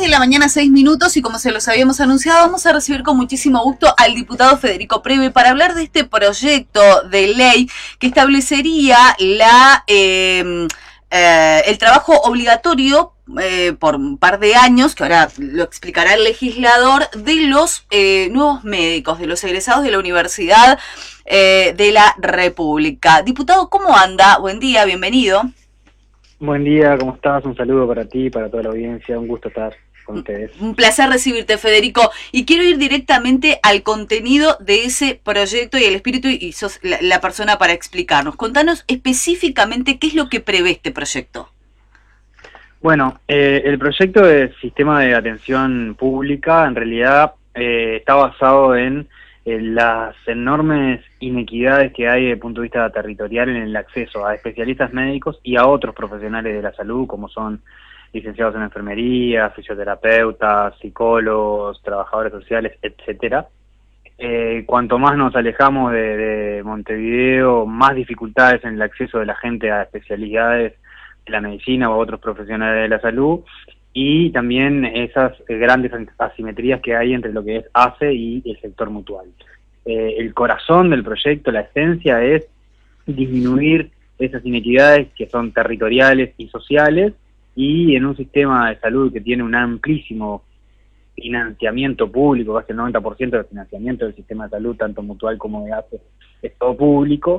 de la mañana, 6 minutos, y como se los habíamos anunciado, vamos a recibir con muchísimo gusto al diputado Federico Preve para hablar de este proyecto de ley que establecería el trabajo obligatorio por un par de años, que ahora lo explicará el legislador, de los nuevos médicos, de los egresados de la Universidad de la República. Diputado, ¿cómo anda? Buen día, bienvenido. Buen día, ¿cómo estás? Un saludo para ti, para toda la audiencia, un gusto estar con ustedes. Un placer recibirte, Federico, y quiero ir directamente al contenido de ese proyecto y el espíritu, y sos la persona para explicarnos. Contanos específicamente qué es lo que prevé este proyecto. Bueno, el proyecto de Sistema de Atención Pública en realidad está basado en las enormes inequidades que hay desde el punto de vista territorial en el acceso a especialistas médicos y a otros profesionales de la salud, como son licenciados en enfermería, fisioterapeutas, psicólogos, trabajadores sociales, etcétera. Cuanto más nos alejamos de Montevideo, más dificultades en el acceso de la gente a especialidades de la medicina o a otros profesionales de la salud, y también esas grandes asimetrías que hay entre lo que es ACE y el sector mutual. El corazón del proyecto, la esencia, es disminuir esas inequidades que son territoriales y sociales, y en un sistema de salud que tiene un amplísimo financiamiento público, casi el 90% del financiamiento del sistema de salud, tanto mutual como de ACE, es todo público.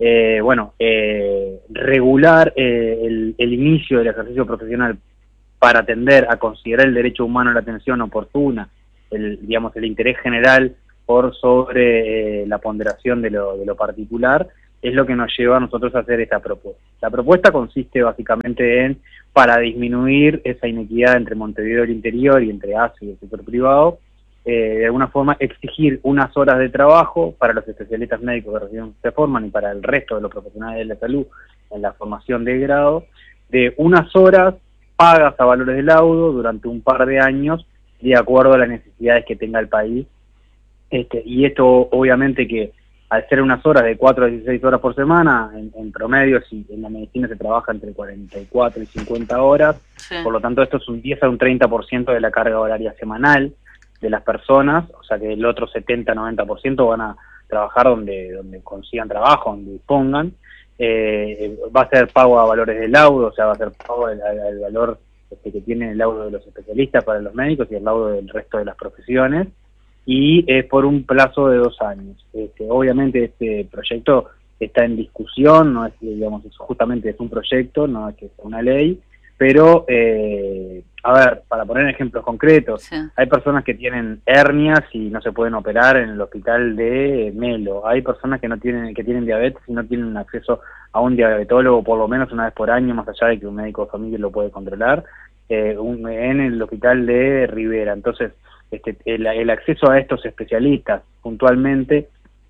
Regular el inicio del ejercicio profesional para atender a considerar el derecho humano a la atención oportuna, el interés general por sobre la ponderación de lo particular, es lo que nos lleva a nosotros a hacer esta propuesta. La propuesta consiste básicamente en, para disminuir esa inequidad entre Montevideo y el interior y entre ACE y el sector privado, de alguna forma exigir unas horas de trabajo para los especialistas médicos que recién se forman y para el resto de los profesionales de la salud en la formación de grado, de unas horas pagas a valores de laudo durante un par de años, de acuerdo a las necesidades que tenga el país. Y esto obviamente que al ser unas horas de 4 a 16 horas por semana, en promedio, si en la medicina se trabaja entre 44 y 50 horas, sí. Por lo tanto esto es un 10 a un 30% de la carga horaria semanal de las personas, o sea que el otro 70-90% van a trabajar donde consigan trabajo, donde dispongan. Va a ser pago a valores de laudo, o sea, va a ser pago al valor que tiene el laudo de los especialistas para los médicos y el laudo del resto de las profesiones, y por un plazo de 2 años. Obviamente este proyecto está en discusión, no es, justamente es un proyecto, no es que sea una ley, pero, a ver, para poner ejemplos concretos, sí. Hay personas que tienen hernias y no se pueden operar en el hospital de Melo. Hay personas que tienen diabetes y no tienen acceso a un diabetólogo por lo menos una vez por año, más allá de que un médico de familia lo puede controlar, en el hospital de Rivera. Entonces, el acceso a estos especialistas puntualmente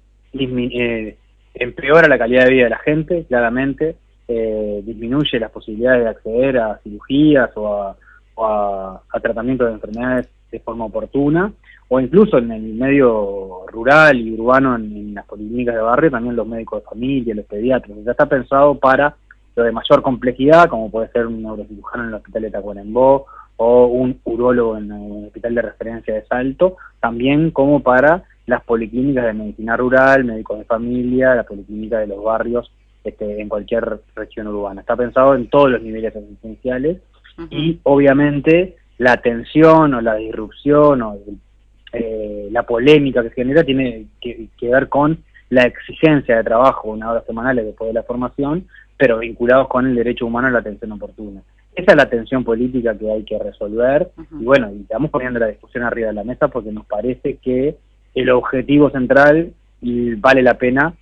empeora la calidad de vida de la gente, claramente. Disminuye las posibilidades de acceder a cirugías o a tratamientos de enfermedades de forma oportuna, o incluso en el medio rural y urbano, en las policlínicas de barrio, también los médicos de familia, los pediatras. Ya está pensado para lo de mayor complejidad, como puede ser un neurocirujano en el hospital de Tacuarembó o un urólogo en el hospital de referencia de Salto, también como para las policlínicas de medicina rural, médicos de familia, la policlínica de los barrios, en cualquier región urbana. Está pensado en todos los niveles asistenciales. Uh-huh. Y obviamente la tensión o la disrupción o la polémica que se genera tiene que ver con la exigencia de trabajo, 1 hora semanales después de la formación, pero vinculados con el derecho humano a la atención oportuna. Esa es la tensión política que hay que resolver. Uh-huh. Y bueno, y estamos poniendo la discusión arriba de la mesa porque nos parece que el objetivo central vale la pena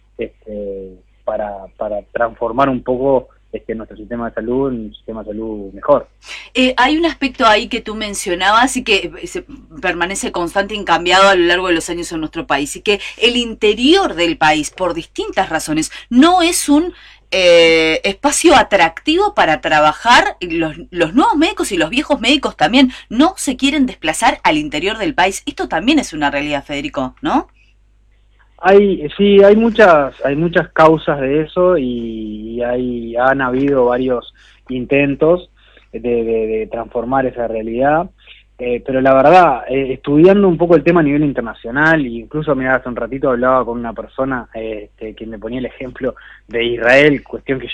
para transformar un poco nuestro sistema de salud en un sistema de salud mejor. Hay un aspecto ahí que tú mencionabas y que permanece constante, incambiado a lo largo de los años en nuestro país, y que el interior del país, por distintas razones, no es un espacio atractivo para trabajar. Los nuevos médicos y los viejos médicos también no se quieren desplazar al interior del país. Esto también es una realidad, Federico, ¿no? Hay muchas causas de eso, y han habido varios intentos de transformar esa realidad. pero la verdad, estudiando un poco el tema a nivel internacional, e incluso mira, hace un ratito hablaba con una persona que me ponía el ejemplo de Israel, cuestión que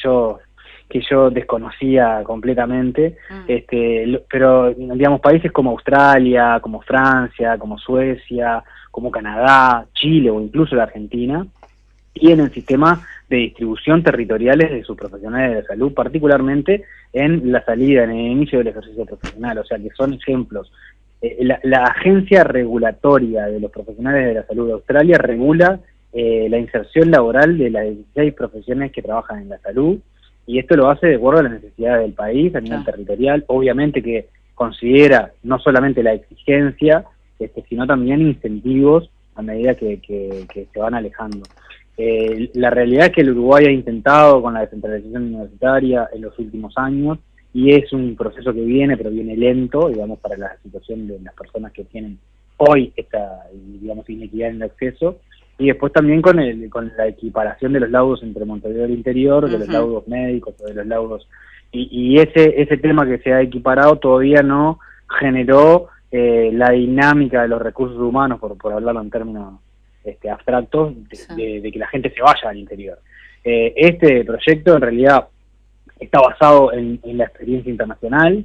yo desconocía completamente, pero digamos países como Australia, como Francia, como Suecia, como Canadá, Chile o incluso la Argentina, tienen sistemas de distribución territoriales de sus profesionales de la salud, particularmente en la salida, en el inicio del ejercicio profesional, o sea que son ejemplos. La agencia regulatoria de los profesionales de la salud de Australia regula la inserción laboral de las 16 profesiones que trabajan en la salud, y esto lo hace de acuerdo a las necesidades del país a nivel territorial, obviamente que considera no solamente la exigencia, sino también incentivos a medida que se van alejando. La realidad es que el Uruguay ha intentado con la descentralización universitaria en los últimos años, y es un proceso que viene, pero viene lento, digamos, para la situación de las personas que tienen hoy esta, digamos, inequidad en el acceso, y después también con la equiparación de los laudos entre Montevideo y el interior, de los laudos médicos o de los laudos, y ese tema que se ha equiparado todavía no generó la dinámica de los recursos humanos, por hablarlo en términos abstractos, de que la gente se vaya al interior. Este proyecto en realidad está basado en la experiencia internacional,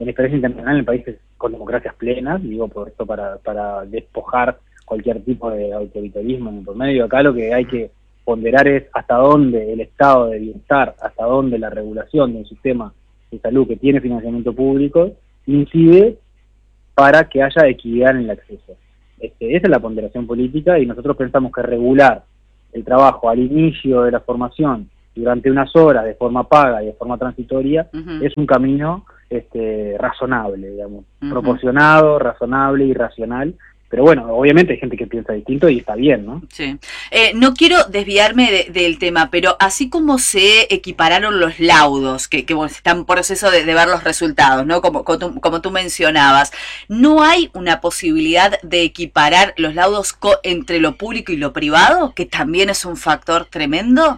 en países con democracias plenas, digo por esto para despojar cualquier tipo de autoritarismo en el promedio. Acá lo que hay que ponderar es hasta dónde el estado de bienestar, hasta dónde la regulación de un sistema de salud que tiene financiamiento público incide para que haya equidad en el acceso. Esa es la ponderación política, y nosotros pensamos que regular el trabajo al inicio de la formación durante unas horas de forma paga y de forma transitoria es un camino razonable, digamos, proporcionado, razonable y racional. Pero bueno, obviamente hay gente que piensa distinto y está bien, ¿no? Sí. No quiero desviarme del tema, pero así como se equipararon los laudos, que bueno, están en proceso de ver los resultados, ¿no? Como tú mencionabas, ¿no hay una posibilidad de equiparar los laudos entre lo público y lo privado, que también es un factor tremendo?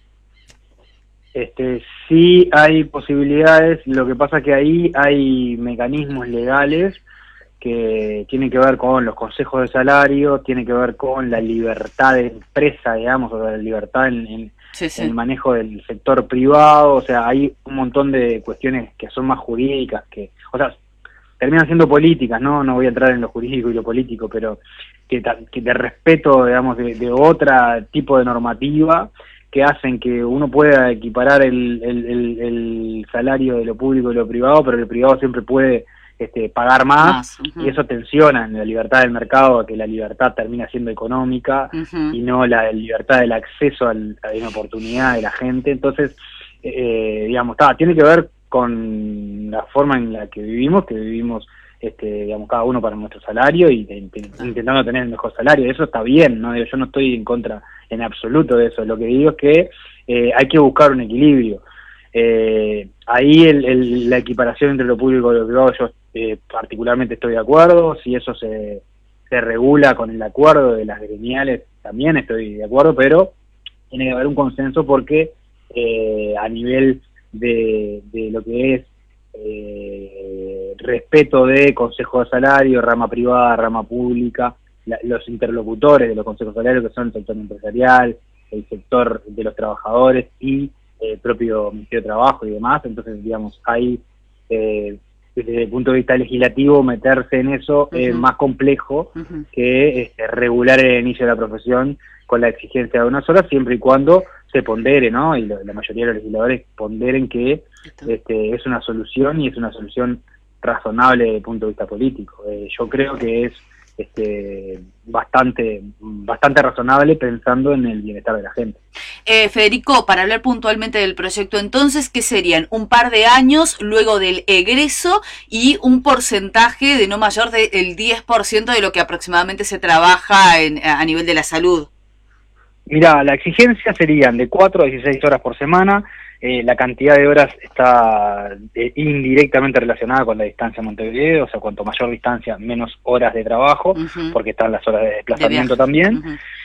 Sí hay posibilidades, lo que pasa que ahí hay mecanismos legales que tiene que ver con los consejos de salario, tiene que ver con la libertad de empresa, digamos, o la libertad en el manejo del sector privado. O sea, hay un montón de cuestiones que son más jurídicas, o sea, terminan siendo políticas, ¿no? No voy a entrar en lo jurídico y lo político, pero que de respeto, digamos, de otro tipo de normativa, que hacen que uno pueda equiparar el salario de lo público y lo privado, pero el privado siempre puede pagar más, y eso tensiona en la libertad del mercado, a que la libertad termina siendo económica y no la libertad del acceso a una oportunidad de la gente. Entonces, digamos, tiene que ver con la forma en la que vivimos, digamos, cada uno para nuestro salario y intentando tener el mejor salario. Eso está bien, ¿no? Yo no estoy en contra en absoluto de eso. Lo que digo es que hay que buscar un equilibrio. Ahí la equiparación entre lo público y lo privado, yo particularmente estoy de acuerdo. Si eso se regula con el acuerdo de las gremiales, también estoy de acuerdo, pero tiene que haber un consenso, porque a nivel de lo que es respeto de consejo de salario, rama privada, rama pública, los interlocutores de los consejos de salario, que son el sector empresarial, el sector de los trabajadores y el propio Ministerio de Trabajo y demás. Entonces, digamos, hay desde el punto de vista legislativo, meterse en eso es más complejo que regular el inicio de la profesión con la exigencia de unas horas, siempre y cuando se pondere, ¿no? Y la mayoría de los legisladores ponderen que es una solución, y es una solución razonable desde el punto de vista político. Yo creo que es bastante razonable, pensando en el bienestar de la gente. Federico, para hablar puntualmente del proyecto, entonces, ¿qué serían? Un par de años luego del egreso y un porcentaje de no mayor del 10% de lo que aproximadamente se trabaja a nivel de la salud. Mirá, la exigencia serían de 4 a 16 horas por semana. La cantidad de horas está indirectamente relacionada con la distancia a Montevideo, o sea, cuanto mayor distancia, menos horas de trabajo, porque están las horas de desplazamiento también.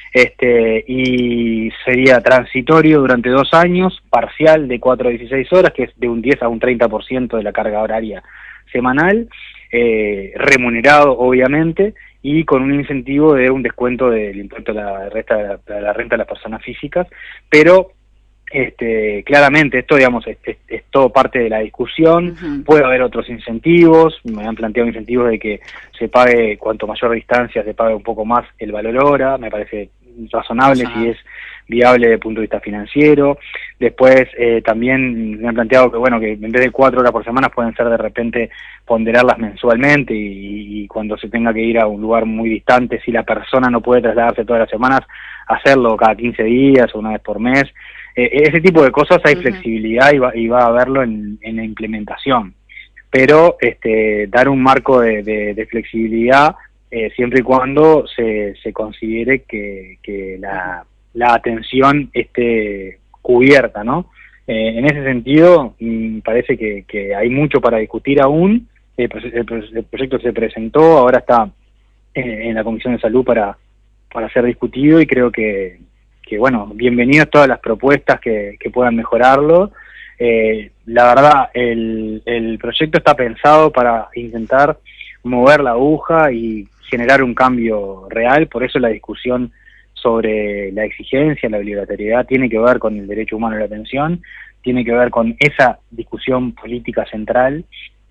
Y sería transitorio durante 2 años, parcial de 4 a 16 horas, que es de un 10 a un 30% de la carga horaria semanal. remunerado obviamente, y con un incentivo de un descuento del impuesto a la renta de las personas físicas, pero claramente esto, digamos, es todo parte de la discusión. Puede haber otros incentivos, me han planteado incentivos de que se pague, cuanto mayor distancia, se pague un poco más el valor hora, me parece razonable si es viable desde el punto de vista financiero. Después también me han planteado que, bueno, que en vez de 4 horas por semana pueden ser de repente ponderarlas mensualmente, y cuando se tenga que ir a un lugar muy distante, si la persona no puede trasladarse todas las semanas, hacerlo cada 15 días o una vez por mes. Ese tipo de cosas hay flexibilidad, y va a haberlo en la implementación, pero dar un marco de flexibilidad siempre y cuando se considere que la atención esté cubierta, ¿no? En ese sentido, parece que hay mucho para discutir aún. El proyecto se presentó, ahora está en la Comisión de Salud para ser discutido, y creo que bueno, bienvenidas todas las propuestas que puedan mejorarlo. La verdad, el proyecto está pensado para intentar mover la aguja y generar un cambio real, por eso la discusión sobre la exigencia, la obligatoriedad, tiene que ver con el derecho humano a la atención, tiene que ver con esa discusión política central.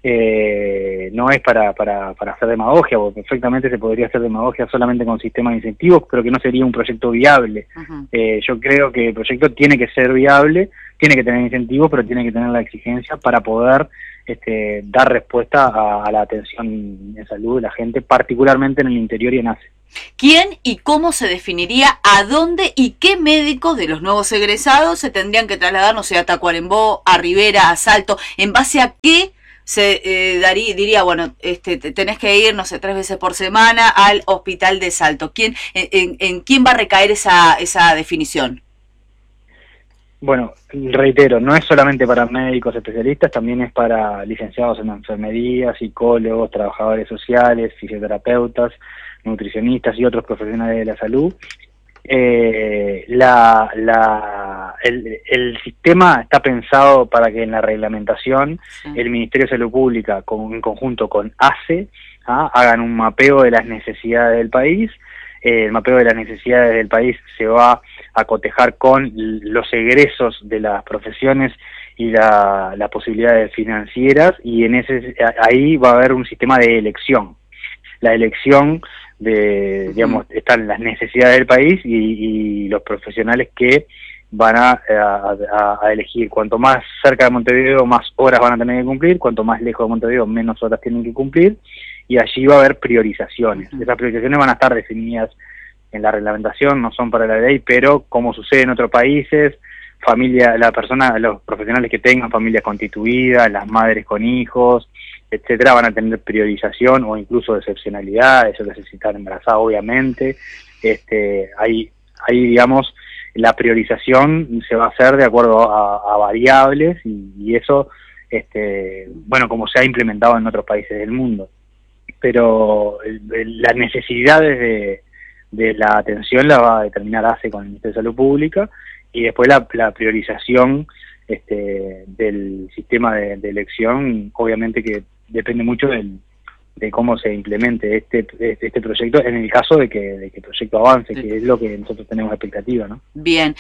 No es para hacer demagogia, porque perfectamente se podría hacer demagogia solamente con sistemas de incentivos, pero que no sería un proyecto viable. Yo creo que el proyecto tiene que ser viable, tiene que tener incentivos, pero tiene que tener la exigencia para poder dar respuesta a la atención en salud de la gente, particularmente en el interior y en ACE. ¿Quién y cómo se definiría a dónde y qué médicos de los nuevos egresados se tendrían que trasladar, no sé, a Tacuarembó, a Rivera, a Salto? ¿En base a qué se diría, bueno, tenés que ir, no sé, 3 veces por semana al hospital de Salto? ¿En quién va a recaer esa definición? Bueno, reitero, no es solamente para médicos especialistas, también es para licenciados en enfermería, psicólogos, trabajadores sociales, fisioterapeutas, nutricionistas y otros profesionales de la salud. El sistema está pensado para que en la reglamentación el Ministerio de Salud Pública, en conjunto con ACE, hagan un mapeo de las necesidades del país. El mapeo de las necesidades del país se va a cotejar con los egresos de las profesiones y las posibilidades financieras, y ahí va a haber un sistema de elección. La elección digamos, están las necesidades del país y los profesionales que van a elegir. Cuanto más cerca de Montevideo, más horas van a tener que cumplir; cuanto más lejos de Montevideo, menos horas tienen que cumplir, y allí va a haber priorizaciones. Esas priorizaciones van a estar definidas en la reglamentación, no son para la ley, pero como sucede en otros países, los profesionales que tengan familias constituidas, las madres con hijos, etcétera, van a tener priorización o incluso excepcionalidad. Eso que se está embarazada, obviamente. Ahí, digamos, la priorización se va a hacer de acuerdo a variables, y eso, bueno, como se ha implementado en otros países del mundo. Pero las necesidades de la atención la va a determinar ACE con el Ministerio de Salud Pública, y después la priorización del sistema de elección, obviamente que depende mucho de cómo se implemente este proyecto, en el caso de que el proyecto avance, que es lo que nosotros tenemos expectativa, ¿no? Bien.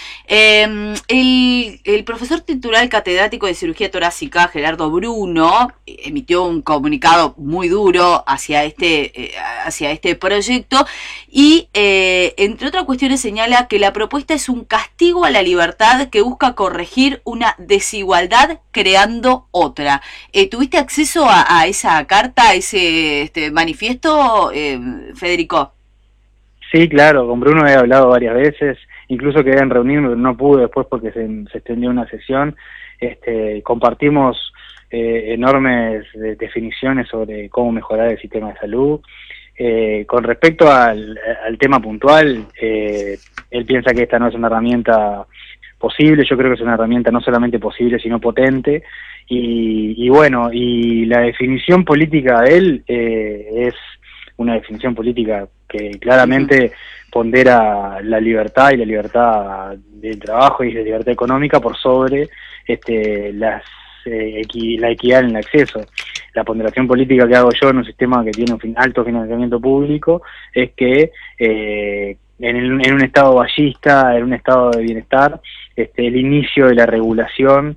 El profesor titular catedrático de cirugía torácica, Gerardo Bruno, emitió un comunicado muy duro hacia este proyecto, y entre otras cuestiones señala que la propuesta es un castigo a la libertad que busca corregir una desigualdad creando otra. ¿Tuviste acceso a esa carta, a ese manifiesto, Federico? Sí, claro, con Bruno he hablado varias veces, incluso quedé en reunirme, pero no pude después porque se extendió una sesión. Compartimos enormes definiciones sobre cómo mejorar el sistema de salud. Con respecto al tema puntual, él piensa que esta no es una herramienta posible. Yo creo que es una herramienta no solamente posible, sino potente. Y bueno, y la definición política de él es una definición política que claramente pondera la libertad, y la libertad del trabajo y la libertad económica por sobre la equidad en el acceso. la ponderación política que hago yo en un sistema que tiene un alto financiamiento público es que en un estado ballista, en un estado de bienestar, el inicio de la regulación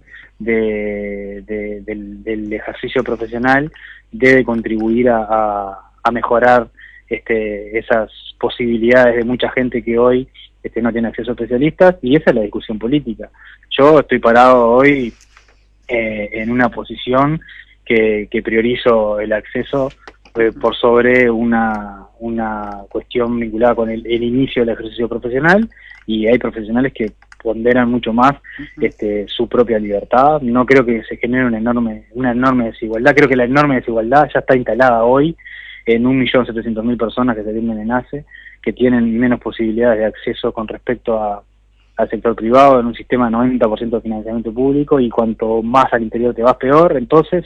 del ejercicio profesional debe contribuir a mejorar esas posibilidades de mucha gente que hoy no tiene acceso a especialistas, y esa es la discusión política. Yo estoy parado hoy en una posición que priorizo el acceso por sobre una cuestión vinculada con el inicio del ejercicio profesional, y hay profesionales que ponderan mucho más su propia libertad. No creo que se genere una enorme desigualdad. Creo que la enorme desigualdad ya está instalada hoy en 1.700.000 personas que se atienden en ACE, que tienen menos posibilidades de acceso con respecto al sector privado, en un sistema de 90% de financiamiento público, y cuanto más al interior te vas, peor. Entonces,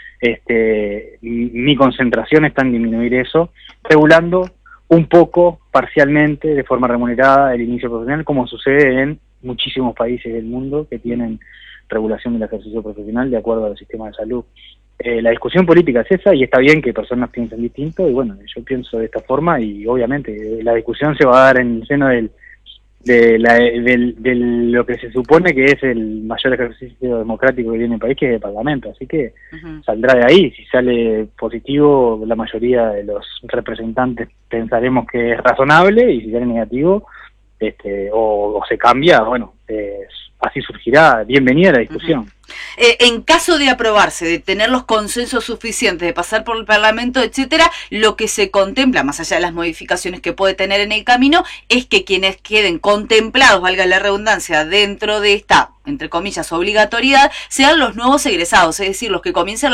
mi concentración está en disminuir eso, regulando un poco, parcialmente, de forma remunerada, el inicio profesional, como sucede en muchísimos países del mundo que tienen regulación del ejercicio profesional de acuerdo al sistema de salud. La discusión política es esa, y está bien que personas piensen distinto, y bueno, yo pienso de esta forma, y obviamente la discusión se va a dar en el seno de lo que se supone que es el mayor ejercicio democrático que tiene el país, que es el Parlamento, así que saldrá de ahí. Si sale positivo, la mayoría de los representantes pensaremos que es razonable, y si sale negativo o se cambia, bueno, así surgirá. Bienvenida a la discusión. En caso de aprobarse, de tener los consensos suficientes, de pasar por el Parlamento, etcétera, lo que se contempla, más allá de las modificaciones que puede tener en el camino, es que quienes queden contemplados, valga la redundancia, dentro de esta, entre comillas, obligatoriedad, sean los nuevos egresados, es decir, los que comiencen